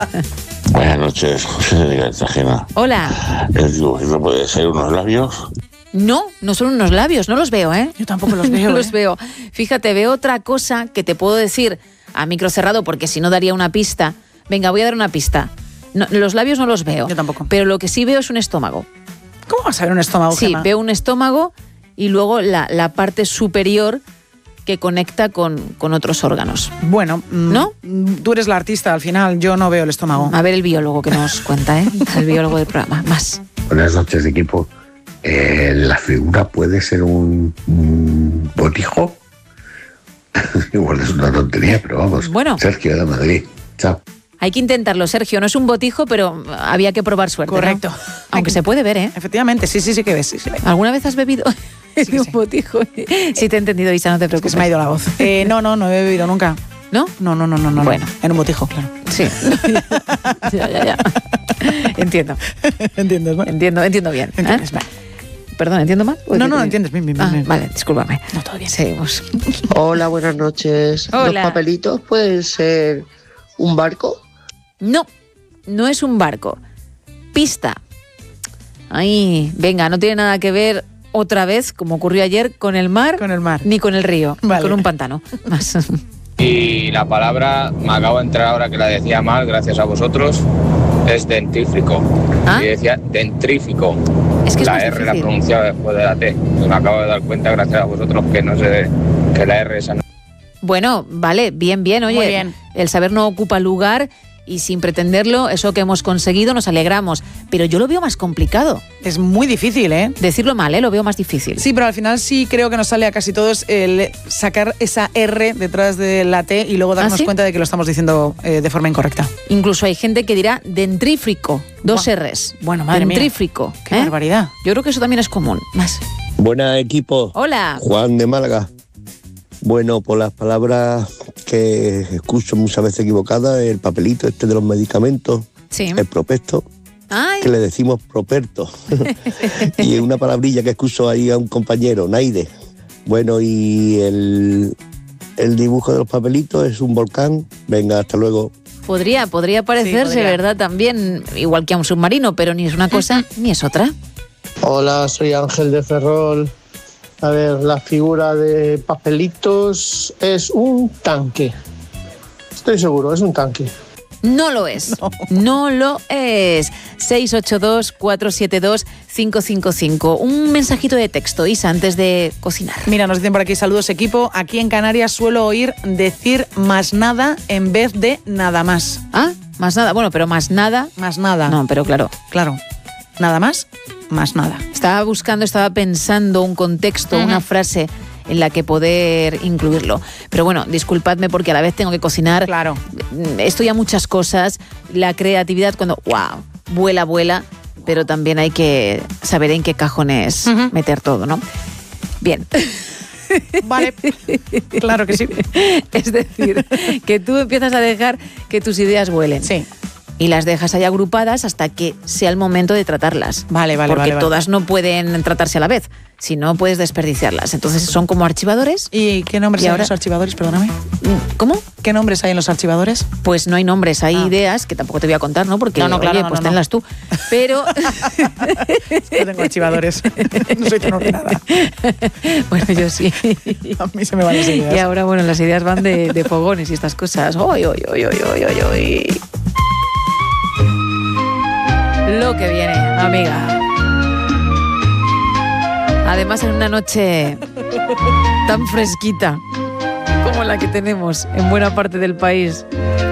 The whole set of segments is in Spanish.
Buenas noches, José de Cartagena. Hola. ¿El dibujito puede ser unos labios? No, no son unos labios, no los veo, ¿eh? Yo tampoco los veo. No los veo. Fíjate, veo otra cosa que te puedo decir a micro cerrado, porque si no daría una pista. Venga, voy a dar una pista. No, los labios no los veo. Yo tampoco. Pero lo que sí veo es un estómago. ¿Cómo vas a ver un estómago, Sí, Gemma? veo un estómago y luego la parte superior que conecta con otros órganos. Bueno, ¿no? Tú eres la artista al final, yo no veo el estómago. A ver el biólogo que nos cuenta, ¿eh? El biólogo del programa. Más. Buenas noches, equipo. ¿La figura puede ser un botijo? Igual es una tontería, pero vamos. Bueno. Sergio de Madrid. Chao. Hay que intentarlo, Sergio. No es un botijo, pero había que probar suerte. Correcto. ¿No? Aunque se puede ver, ¿eh? Efectivamente, sí que ves. Sí. ¿Alguna vez has bebido Sí. un botijo? Sí, te he entendido, Isa, no te preocupes. Se me ha ido la voz. No he bebido nunca. ¿No? No. Bueno. En un botijo, claro. Sí. Ya. Entiendo. ¿Entiendes, no? Entiendo bien. Entiendes, vale. Perdón, ¿entiendo mal? No, entiendes bien. Vale, discúlpame. No, todo bien. Seguimos. Hola, buenas noches. Hola. ¿Los papelitos pueden ser un barco? No es un barco. Pista. Ahí, venga, no tiene nada que ver otra vez, como ocurrió ayer, con el mar. Con el mar. Ni con el río. Vale. Con un pantano. Más. Y la palabra, me acabo de enterar ahora que la decía mal, gracias a vosotros, es dentífrico. ¿Ah? Y decía dentrífico. Es que es la más R la difícil. pronunciaba después de la T. Me acabo de dar cuenta, gracias a vosotros, que no sé que la R esa no. Bueno, vale, bien. Oye, Muy bien. El saber no ocupa lugar y sin pretenderlo, eso que hemos conseguido, nos alegramos. Pero yo lo veo más complicado. Es muy difícil, ¿eh? Decirlo mal, lo veo más difícil. Sí, pero al final sí creo que nos sale a casi todos el sacar esa R detrás de la T y luego darnos ¿sí? cuenta de que lo estamos diciendo de forma incorrecta. Incluso hay gente que dirá dentrífico, dos Buah. R's. Bueno, madre mía. Dentrífico. Qué barbaridad. Yo creo que eso también es común. Más. Buenas, equipo. Hola. Juan de Málaga. Bueno, por las palabras que escucho muchas veces equivocadas, el papelito este de los medicamentos, Sí. el prospecto, Ay. que le decimos properto. Y una palabrilla que escucho ahí a un compañero, Naide. Bueno, y el dibujo de los papelitos es un volcán. Venga, hasta luego. Podría parecerse, podría. ¿verdad? También, igual que a un submarino, pero ni es una cosa ni es otra. Hola, soy Ángel de Ferrol. A ver, la figura de papelitos es un tanque. Estoy seguro, es un tanque. No lo es. No lo es. 682-472-555. Un mensajito de texto, Isa, antes de cocinar. Mira, nos dicen por aquí, saludos equipo. Aquí en Canarias suelo oír decir más nada en vez de nada más. Ah, más nada. Bueno, pero más nada. Más nada. No, pero claro. Claro. Nada más nada. Estaba pensando un contexto, una frase en la que poder incluirlo. Pero bueno, disculpadme porque a la vez tengo que cocinar. Claro. Estoy a muchas cosas. La creatividad cuando, wow, vuela, pero también hay que saber en qué cajones meter todo, ¿no? Bien. Vale. Claro que sí. Es decir, que tú empiezas a dejar que tus ideas vuelen. Sí. Y las dejas ahí agrupadas hasta que sea el momento de tratarlas. Vale. Porque todas no pueden tratarse a la vez. Si no, puedes desperdiciarlas. Entonces son como archivadores. ¿Y qué nombres ¿Y hay ahora? en los archivadores? Perdóname. ¿Cómo? ¿Qué nombres hay en los archivadores? Pues no hay nombres, hay ideas que tampoco te voy a contar, ¿no? Porque, No, claro, oye, no, pues no. tenlas tú. Pero... Yo tengo archivadores. No soy tan ordenada. Bueno, yo sí. A mí se me van las ideas. Y ahora, bueno, las ideas van de fogones y estas cosas. ¡Oy! Lo que viene, amiga. Además, en una noche tan fresquita como la que tenemos en buena parte del país.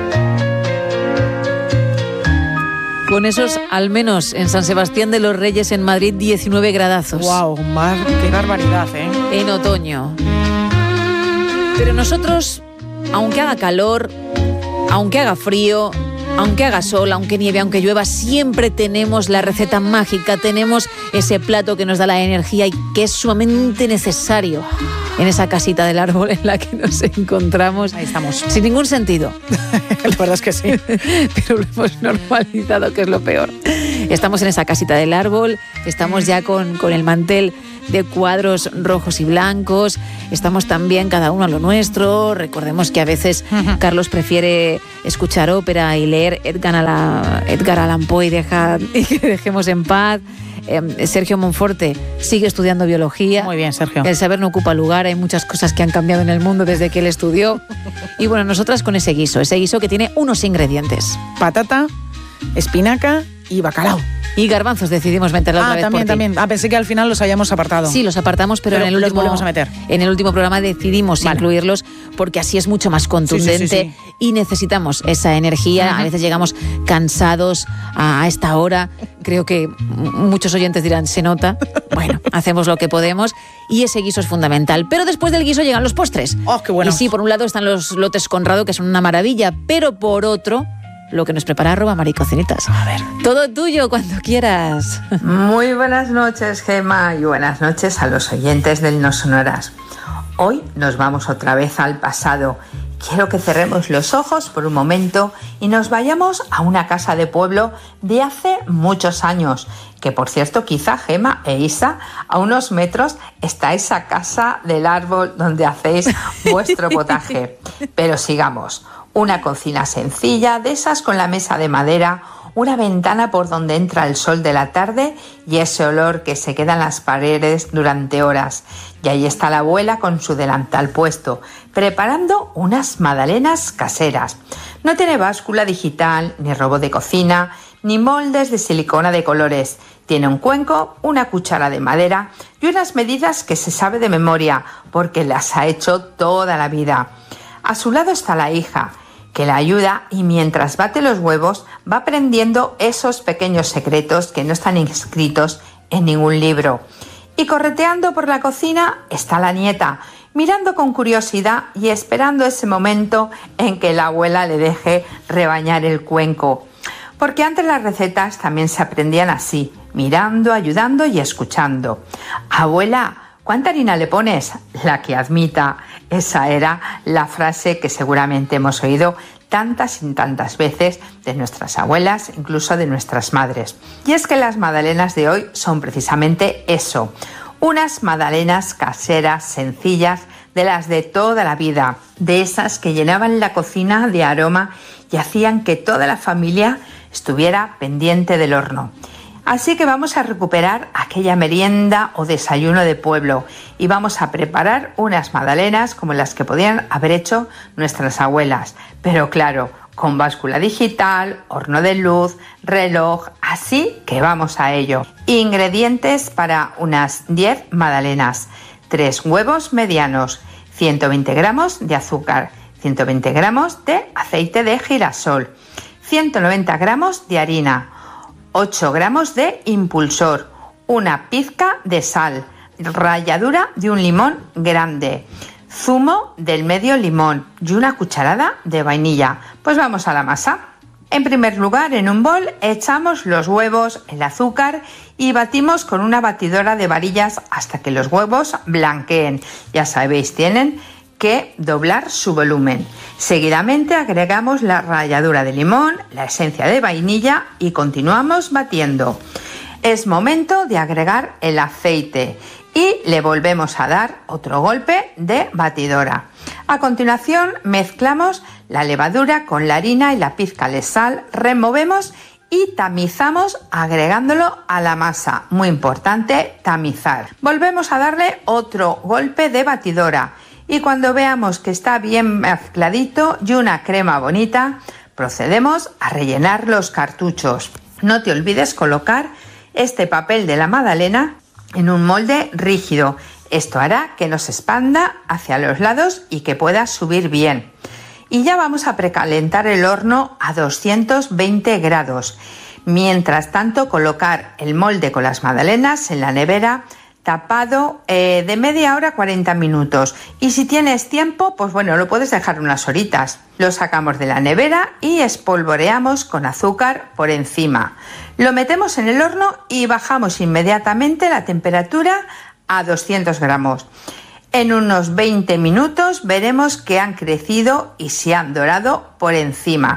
Con esos, al menos en San Sebastián de los Reyes, en Madrid, 19 gradazos. ¡Wow! ¡Qué barbaridad, eh! En otoño. Pero nosotros, aunque haga calor, aunque haga frío, aunque haga sol, aunque nieve, aunque llueva, siempre tenemos la receta mágica, tenemos ese plato que nos da la energía y que es sumamente necesario en esa casita del árbol en la que nos encontramos. Ahí estamos. Sin ningún sentido. La verdad es que sí. Pero lo hemos normalizado, que es lo peor. Estamos en esa casita del árbol, estamos ya con el mantel de cuadros rojos y blancos, estamos también cada uno a lo nuestro. Recordemos que a veces Carlos prefiere escuchar ópera y leer Edgar Allan Poe y que dejemos en paz. Sergio Monforte sigue estudiando biología. Muy bien, Sergio. El saber no ocupa lugar, hay muchas cosas que han cambiado en el mundo desde que él estudió. Y bueno, nosotras con ese guiso que tiene unos ingredientes: patata, espinaca y bacalao. Y garbanzos decidimos meterla otra vez también, por ti. también. Pensé que al final los habíamos apartado. Sí, los apartamos, pero en el los último, volvemos a meter. En el último programa decidimos incluirlos porque así es mucho más contundente y necesitamos esa energía. A veces llegamos cansados a esta hora. Creo que muchos oyentes dirán, se nota. Bueno, hacemos lo que podemos y ese guiso es fundamental. Pero después del guiso llegan los postres. ¡Oh, qué bueno! Y sí, por un lado están los lotes Conrado, que son una maravilla, pero por otro, lo que nos prepara @Maricocinitas. A ver. Todo tuyo cuando quieras. Muy buenas noches, Gema, y buenas noches a los oyentes del No Sonoras. Hoy nos vamos otra vez al pasado. Quiero que cerremos los ojos por un momento y nos vayamos a una casa de pueblo de hace muchos años. Que por cierto, quizá Gema e Isa, a unos metros está esa casa del árbol donde hacéis vuestro potaje. Pero sigamos. Una cocina sencilla, de esas con la mesa de madera, una ventana por donde entra el sol de la tarde y ese olor que se queda en las paredes durante horas. Y ahí está la abuela con su delantal puesto, preparando unas magdalenas caseras. No tiene báscula digital, ni robot de cocina, ni moldes de silicona de colores. Tiene un cuenco, una cuchara de madera y unas medidas que se sabe de memoria, porque las ha hecho toda la vida. A su lado está la hija, que la ayuda y mientras bate los huevos va aprendiendo esos pequeños secretos que no están inscritos en ningún libro. Y correteando por la cocina está la nieta, mirando con curiosidad y esperando ese momento en que la abuela le deje rebañar el cuenco. Porque antes las recetas también se aprendían así, mirando, ayudando y escuchando. Abuela, ¿cuánta harina le pones? La que admita. Esa era la frase que seguramente hemos oído tantas y tantas veces de nuestras abuelas, incluso de nuestras madres. Y es que las magdalenas de hoy son precisamente eso, unas magdalenas caseras, sencillas, de las de toda la vida, de esas que llenaban la cocina de aroma y hacían que toda la familia estuviera pendiente del horno. Así que vamos a recuperar aquella merienda o desayuno de pueblo y vamos a preparar unas magdalenas como las que podían haber hecho nuestras abuelas. Pero claro, con báscula digital, horno de luz, reloj, así que vamos a ello. Ingredientes para unas 10 magdalenas: 3 huevos medianos, 120 gramos de azúcar, 120 gramos de aceite de girasol, 190 gramos de harina, 8 gramos de impulsor, una pizca de sal, ralladura de un limón grande, zumo del medio limón y una cucharada de vainilla. Pues vamos a la masa. En primer lugar, en un bol echamos los huevos, el azúcar y batimos con una batidora de varillas hasta que los huevos blanqueen. Ya sabéis, tienen que doblar su volumen. Seguidamente agregamos la ralladura de limón, la esencia de vainilla y continuamos batiendo. Es momento de agregar el aceite y le volvemos a dar otro golpe de batidora. A continuación mezclamos la levadura con la harina y la pizca de sal, removemos y tamizamos agregándolo a la masa. Muy importante, tamizar. Volvemos a darle otro golpe de batidora. Y cuando veamos que está bien mezcladito y una crema bonita, procedemos a rellenar los cartuchos. No te olvides colocar este papel de la magdalena en un molde rígido. Esto hará que no se expanda hacia los lados y que pueda subir bien. Y ya vamos a precalentar el horno a 220 grados. Mientras tanto, colocar el molde con las magdalenas en la nevera tapado de media hora a 40 minutos. Y si tienes tiempo, pues bueno, lo puedes dejar unas horitas. Lo sacamos de la nevera y espolvoreamos con azúcar por encima. Lo metemos en el horno y bajamos inmediatamente la temperatura a 200 gramos. En unos 20 minutos veremos que han crecido y se han dorado por encima.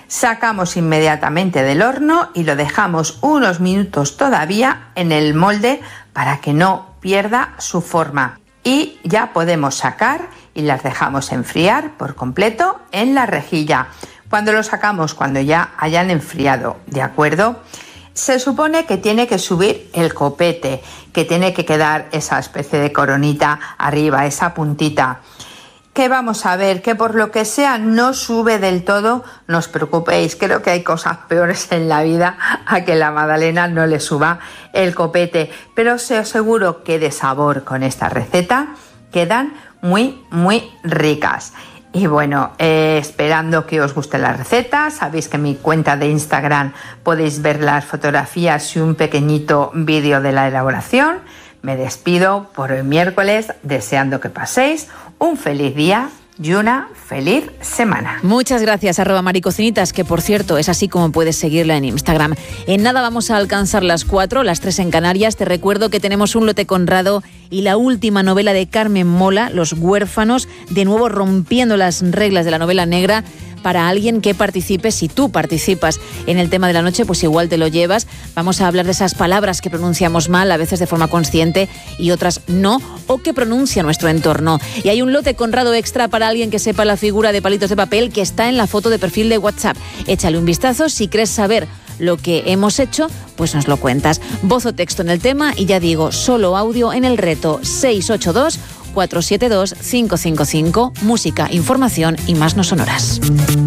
Sacamos inmediatamente del horno y lo dejamos unos minutos todavía en el molde para que no pierda su forma. Y ya podemos sacar y las dejamos enfriar por completo en la rejilla. Cuando lo sacamos, cuando ya hayan enfriado, ¿de acuerdo? Se supone que tiene que subir el copete, que tiene que quedar esa especie de coronita arriba, esa puntita. Que vamos a ver, que por lo que sea no sube del todo, no os preocupéis, creo que hay cosas peores en la vida a que la magdalena no le suba el copete, pero os aseguro que de sabor con esta receta quedan muy ricas. Y bueno, esperando que os guste la receta, sabéis que en mi cuenta de Instagram podéis ver las fotografías y un pequeñito vídeo de la elaboración. Me despido por hoy miércoles, deseando que paséis un feliz día y una feliz semana. Muchas gracias, @maricocinitas, que por cierto es así como puedes seguirla en Instagram. En nada vamos a alcanzar las 4, las 3 en Canarias. Te recuerdo que tenemos un lote Conrado y la última novela de Carmen Mola, Los huérfanos, de nuevo rompiendo las reglas de la novela negra. Para alguien que participe, si tú participas en el tema de la noche, pues igual te lo llevas. Vamos a hablar de esas palabras que pronunciamos mal, a veces de forma consciente y otras no, o que pronuncia nuestro entorno. Y hay un lote Conrado extra para alguien que sepa la figura de palitos de papel que está en la foto de perfil de WhatsApp. Échale un vistazo. Si crees saber lo que hemos hecho, pues nos lo cuentas. Voz o texto en el tema y ya digo, solo audio en el reto 682-472-555. Música, información y más no sonoras.